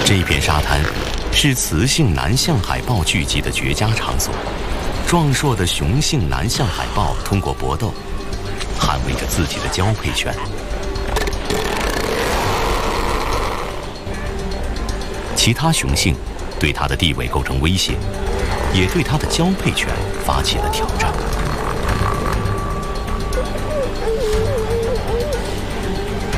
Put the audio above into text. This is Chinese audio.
这片沙滩是雌性南象海豹聚集的绝佳场所。壮硕的雄性南象海豹通过搏斗，捍卫着自己的交配权。其他雄性对它的地位构成威胁，也对它的交配权发起了挑战。